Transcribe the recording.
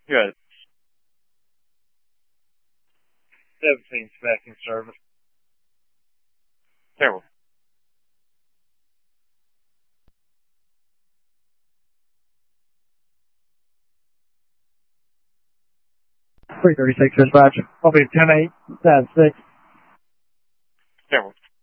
Good. 17's back in service. Terrible. Three 36 dispatch. I'll be 10-8, 10-6. Terrible.